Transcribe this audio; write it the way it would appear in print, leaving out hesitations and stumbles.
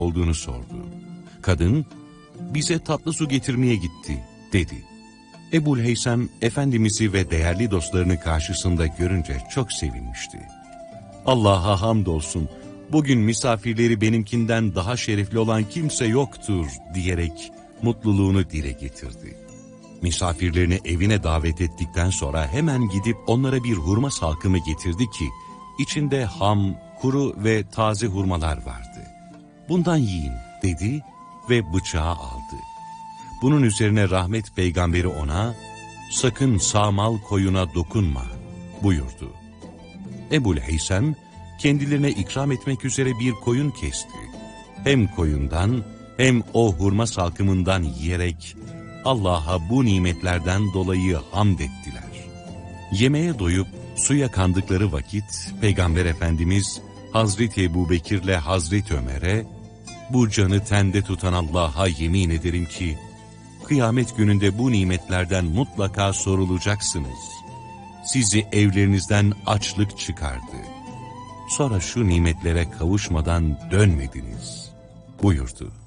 olduğunu sordu. Kadın, bize tatlı su getirmeye gitti, dedi. Ebu'l-Heysem, Efendimiz'i ve değerli dostlarını karşısında görünce çok sevinmişti. Allah'a hamdolsun, bugün misafirleri benimkinden daha şerefli olan kimse yoktur, diyerek mutluluğunu dile getirdi. Misafirlerini evine davet ettikten sonra hemen gidip onlara bir hurma salkımı getirdi ki, içinde ham, kuru ve taze hurmalar vardı. Bundan yiyin, dedi ve bıçağı aldı. Bunun üzerine rahmet peygamberi ona, sakın sağmal koyuna dokunma, buyurdu. Ebu'l-Heysem, kendilerine ikram etmek üzere bir koyun kesti. Hem koyundan hem o hurma salkımından yiyerek Allah'a bu nimetlerden dolayı hamd ettiler. Yemeğe doyup suya kandıkları vakit Peygamber Efendimiz Hazreti Ebubekir'le Hazreti Ömer'e, bu canı tende tutan Allah'a yemin ederim ki kıyamet gününde bu nimetlerden mutlaka sorulacaksınız. Sizi evlerinizden açlık çıkardı. Sonra şu nimetlere kavuşmadan dönmediniz, buyurdu.